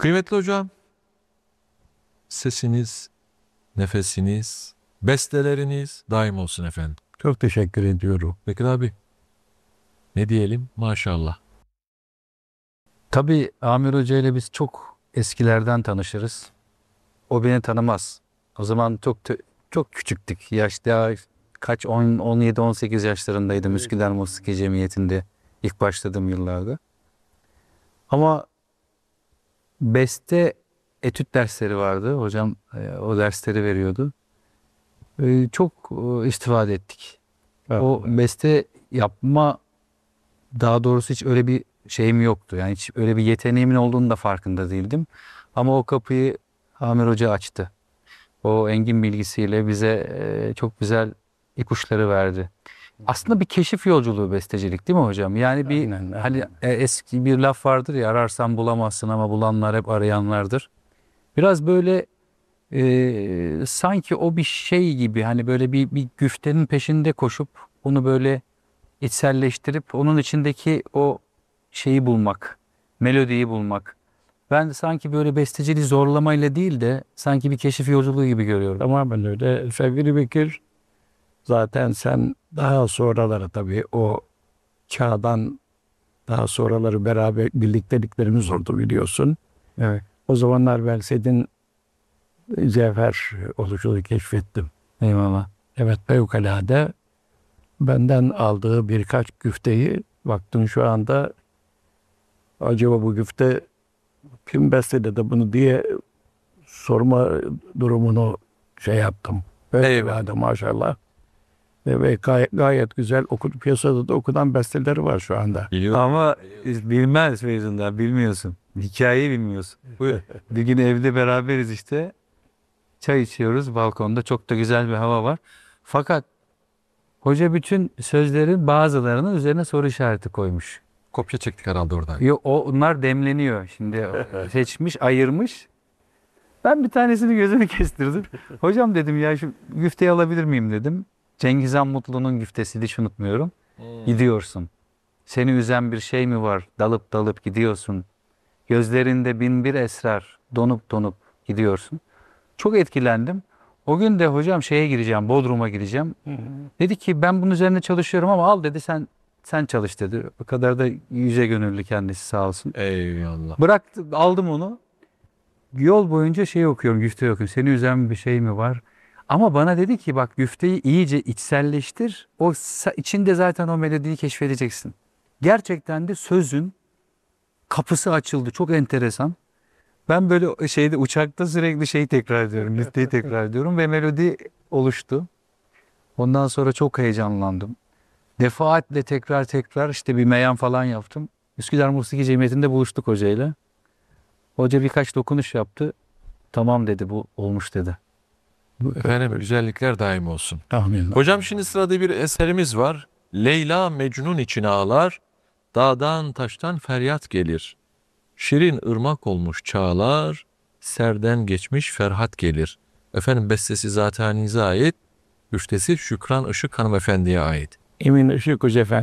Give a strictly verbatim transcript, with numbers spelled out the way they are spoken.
Kıymetli hocam, sesiniz, nefesiniz, besteleriniz daim olsun efendim. Çok teşekkür ediyorum. Bekir abi, ne diyelim? Maşallah. Tabii Amir Hoca ile biz çok eskilerden tanışırız. O beni tanımaz. O zaman çok tö- çok küçüktük. Yaşta kaç on on yedi on sekiz yaşlarındaydım Üsküdar Musiki Cemiyeti'nde ilk başladığım yıllarda. Ama beste etüt dersleri vardı. Hocam e, o dersleri veriyordu. E, çok e, istifade ettik. O beste yapma, daha doğrusu hiç öyle bir şeyim yoktu. Yani hiç öyle bir yeteneğimin olduğunu da farkında değildim. Ama o kapıyı Amir Hoca açtı. O engin bilgisiyle bize e, çok güzel ipuçları verdi. Aslında bir keşif yolculuğu bestecilik, değil mi hocam? Yani bir Aynen, aynen. hani e, eski bir laf vardır ya, ararsan bulamazsın ama bulanlar hep arayanlardır. Biraz böyle e, sanki o bir şey gibi, hani böyle bir, bir güftenin peşinde koşup onu böyle içselleştirip onun içindeki o şeyi bulmak, melodiyi bulmak. Ben de sanki böyle besteciliği zorlamayla değil de sanki bir keşif yolculuğu gibi görüyorum. Tamamen öyle. Sevgili Bekir, zaten sen daha sonraları tabii o çağdan daha sonraları beraber birlikteliklerimiz oldu biliyorsun. Evet. O zamanlar ben senin Cevher oluşunu keşfettim. Eyvallah. Evet, fevkalade benden aldığı birkaç güfteyi baktım şu anda, acaba bu güfte kim besteledi bunu diye sorma durumunu şey yaptım. Fevkalade maşallah. Ve ve gayet, gayet güzel okudu. Piyasada da okunan besteleri var şu anda. Biliyorum. Ama bilmez Feyzullah, bilmiyorsun. Hikayeyi bilmiyorsun. Buyur. Bir gün evde beraberiz işte. Çay içiyoruz balkonda. Çok da güzel bir hava var. Fakat hoca bütün sözlerin bazılarının üzerine soru işareti koymuş. Kopya çektik herhalde oradan. Yo, o, onlar demleniyor. Şimdi seçmiş, ayırmış. Ben bir tanesini gözünü kestirdim. Hocam dedim ya, şu güfteyi alabilir miyim dedim. Cengiz Han Mutlu'nun güftesiydi, hiç unutmuyorum. Hmm. Gidiyorsun. Seni üzen bir şey mi var? Dalıp dalıp gidiyorsun. Gözlerinde bin bir esrar. Donup donup gidiyorsun. Çok etkilendim. O gün de hocam şeye gireceğim, Bodrum'a gireceğim. Dedi ki ben bunun üzerine çalışıyorum ama al dedi, sen sen çalış dedi. O kadar da yüce gönüllü kendisi, sağ olsun. Eyvallah. Bıraktım, aldım onu. Yol boyunca şey okuyorum, güfte okuyorum. Seni üzen bir şey mi var? Ama bana dedi ki bak, güfteyi iyice içselleştir. O sa- içinde zaten o melodiyi keşfedeceksin. Gerçekten de sözün kapısı açıldı. Çok enteresan. Ben böyle şeyde, uçakta sürekli şeyi tekrar ediyorum. Listeyi tekrar ediyorum ve melodi oluştu. Ondan sonra çok heyecanlandım. Defaatle tekrar tekrar işte bir meyan falan yaptım. Üsküdar Musiki Cemiyeti'nde buluştuk hocayla. Hoca birkaç dokunuş yaptı. Tamam dedi, bu olmuş dedi. Efendim güzellikler daim olsun. Amin. Hocam şimdi sırada bir eserimiz var. Leyla Mecnun için ağlar, dağdan taştan feryat gelir. Şirin ırmak olmuş çağlar, serden geçmiş Ferhat gelir. Efendim bestesi Zatanize ait, güftesi Şükran Işık hanımefendiye ait. Emin Işık Hoca Efendi.